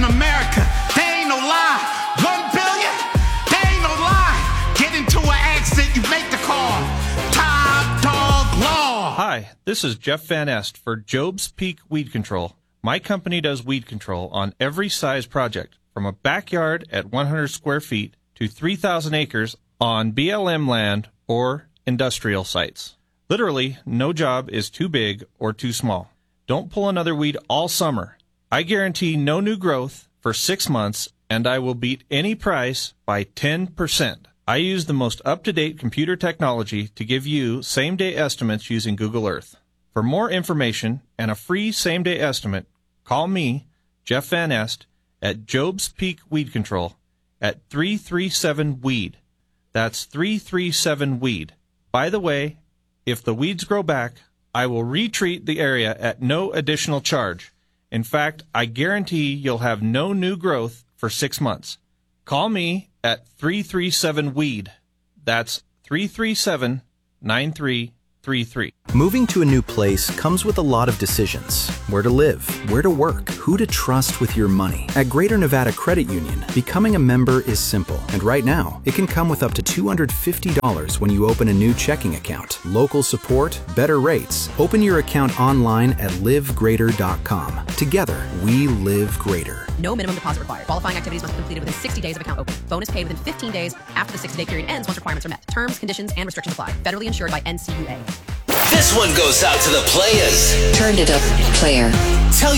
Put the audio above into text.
America. They ain't no lie. 1 billion? They ain't no lie. Get into an accident, you make the call. Top Dog Law. Hi, this is Jeff Van Est for Job's Peak Weed Control. My company does weed control on every size project, from a backyard at 100 square feet to 3,000 acres on BLM land or industrial sites. Literally, no job is too big or too small. Don't pull another weed all summer. I guarantee no new growth for 6 months, and I will beat any price by 10%. I use the most up-to-date computer technology to give you same-day estimates using Google Earth. For more information and a free same-day estimate, call me, Jeff Van Est, at Job's Peak Weed Control at 337-WEED. That's 337-WEED. By the way, if the weeds grow back, I will retreat the area at no additional charge. In fact, I guarantee you'll have no new growth for 6 months. Call me at 337-WEED. That's 337-9333. Moving to a new place comes with a lot of decisions. Where to live, where to work, who to trust with your money. At Greater Nevada Credit Union, becoming a member is simple. And right now, it can come with up to $250 when you open a new checking account. Local support, better rates. Open your account online at livegreater.com. Together, we live greater. No minimum deposit required. Qualifying activities must be completed within 60 days of account opening. Bonus paid within 15 days after the 60-day period ends once requirements are met. Terms, conditions, and restrictions apply. Federally insured by NCUA. This one goes out to the players. Turn it up, player. Tell